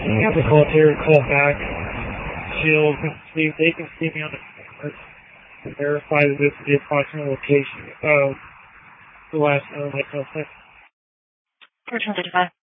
have to call here, call back. She'll see if they can see me on the camera and verify that this is the approximate location of the last known light. 1435.